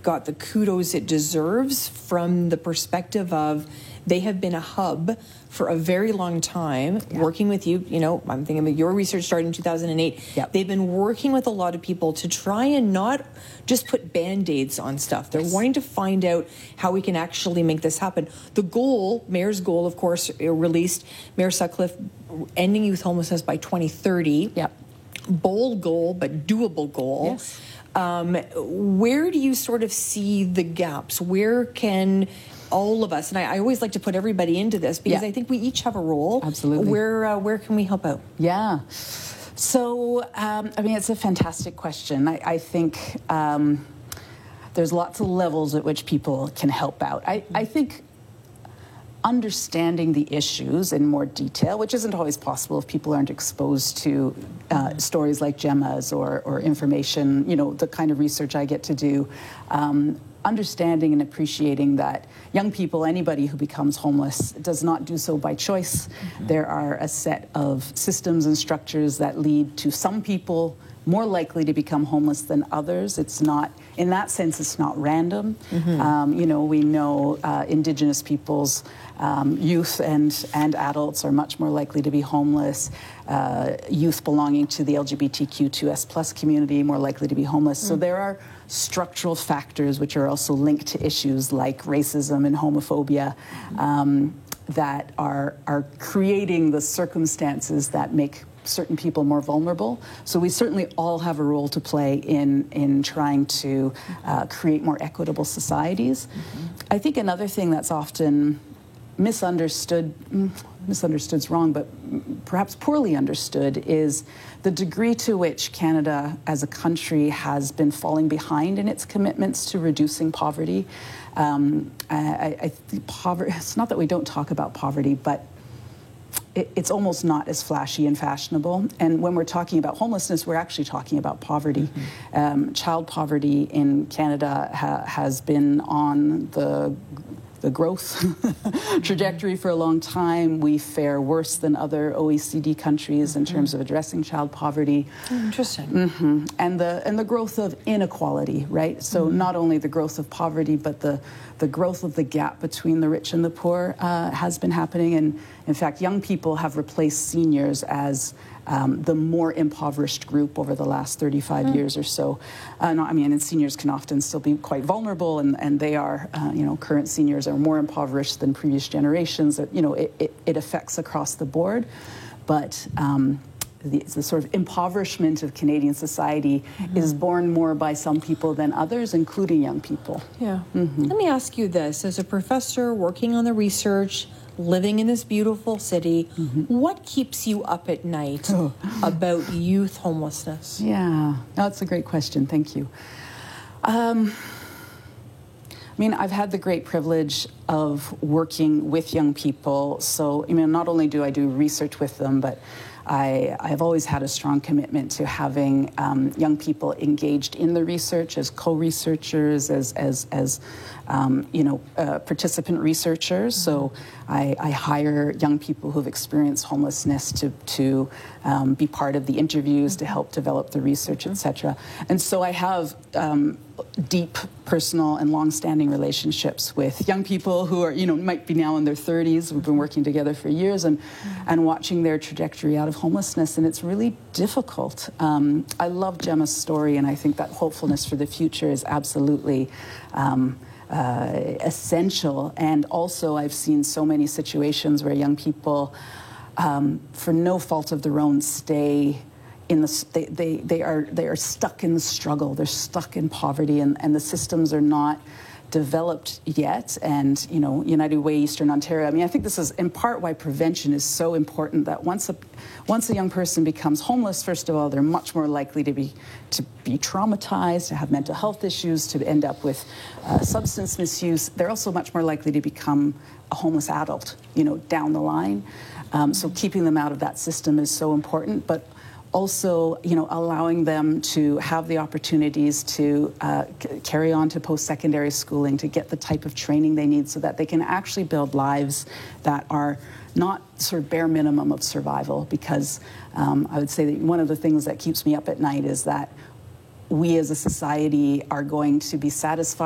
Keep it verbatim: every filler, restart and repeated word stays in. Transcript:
got the kudos it deserves from the perspective of they have been a hub for a very long time, yeah. working with you. You know, I'm thinking about your research started in two thousand eight. Yep. They've been working with a lot of people to try and not just put Band-Aids on stuff. They're yes. wanting to find out how we can actually make this happen. The goal, Mayor's goal, of course, released, Mayor Sutcliffe, ending youth homelessness by twenty thirty. Yep. Bold goal, but doable goal. Yes. Um, where do you sort of see the gaps? Where can all of us, and I, I always like to put everybody into this because yeah. I think we each have a role. Absolutely. Where, uh, where can we help out? Yeah. So, um, I mean, it's a fantastic question. I, I think um, there's lots of levels at which people can help out. I, I think understanding the issues in more detail, which isn't always possible if people aren't exposed to uh, stories like Gemma's or, or information, you know, the kind of research I get to do. Um, understanding and appreciating that young people, anybody who becomes homeless, does not do so by choice. Mm-hmm. There are a set of systems and structures that lead to some people more likely to become homeless than others. It's not, in that sense, it's not random. Mm-hmm. Um, you know, we know uh, Indigenous peoples, um, youth and, and adults are much more likely to be homeless. Uh, youth belonging to the L G B T Q two S plus community more likely to be homeless. Mm. So there are structural factors which are also linked to issues like racism and homophobia mm-hmm. um, that are, are creating the circumstances that make certain people more vulnerable. So we certainly all have a role to play in, in trying to uh, create more equitable societies. Mm-hmm. I think another thing that's often misunderstood, misunderstood's wrong, but perhaps poorly understood, is the degree to which Canada as a country has been falling behind in its commitments to reducing poverty. Um, I, I think poverty, it's not that we don't talk about poverty, but it, it's almost not as flashy and fashionable. And when we're talking about homelessness, we're actually talking about poverty. Mm-hmm. um, child poverty in Canada ha has been on the the growth trajectory for a long time. We fare worse than other O E C D countries in terms of addressing child poverty. Interesting. Mm-hmm. And the and the growth of inequality, right? So mm-hmm. not only the growth of poverty, but the the growth of the gap between the rich and the poor uh, has been happening. And in fact, young people have replaced seniors as Um, the more impoverished group over the last thirty-five mm. years or so. Uh, no, I mean, and seniors can often still be quite vulnerable, and, and they are, uh, you know, current seniors are more impoverished than previous generations. You know, it, it, it affects across the board. But um, the, the sort of impoverishment of Canadian society mm-hmm. is borne more by some people than others, including young people. Yeah. Mm-hmm. Let me ask you this. As a professor working on the research, living in this beautiful city, mm-hmm. what keeps you up at night oh. about youth homelessness? Yeah, that's a great question. Thank you. Um, I mean, I've had the great privilege of working with young people. So, I mean, not only do I do research with them, but I, I've always had a strong commitment to having um, young people engaged in the research as co-researchers, as, as, as um, you know, uh, participant researchers. So I, I hire young people who've experienced homelessness to, to um, be part of the interviews, to help develop the research, et cetera. And so I have um, deep personal and long-standing relationships with young people who are, you know, might be now in their thirties. We've been working together for years and, and watching their trajectory out of homelessness, and it's really difficult. Um, I love Gemma's story, and I think that hopefulness for the future is absolutely um, uh, essential. And also, I've seen so many situations where young people, um, for no fault of their own, stay in the, they, they, they, are, they are stuck in the struggle, they're stuck in poverty, and, and the systems are not developed yet. And, you know, United Way, Eastern Ontario, I mean, I think this is in part why prevention is so important, that once a, once a young person becomes homeless, first of all, they're much more likely to be, to be traumatized, to have mental health issues, to end up with uh, substance misuse. They're also much more likely to become a homeless adult, you know, down the line. Um, so keeping them out of that system is so important, but also, you know, allowing them to have the opportunities to uh, carry on to post-secondary schooling, to get the type of training they need so that they can actually build lives that are not sort of bare minimum of survival. Because um, I would say that one of the things that keeps me up at night is that we as a society are going to be satisfied